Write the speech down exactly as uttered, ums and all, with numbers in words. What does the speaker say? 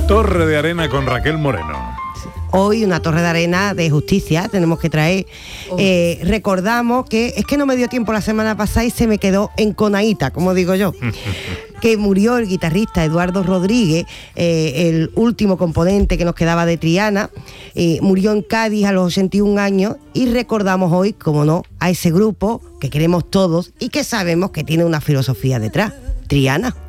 Torre de arena con Raquel Moreno. Hoy una torre de arena de justicia tenemos que traer. Oh. Eh, recordamos que es que no me dio tiempo la semana pasada y se me quedó enconadita, como digo yo. Que murió el guitarrista Eduardo Rodríguez, eh, el último componente que nos quedaba de Triana. Eh, murió en Cádiz a los ochenta y un años y recordamos hoy, como no, a ese grupo que queremos todos y que sabemos que tiene una filosofía detrás, Triana.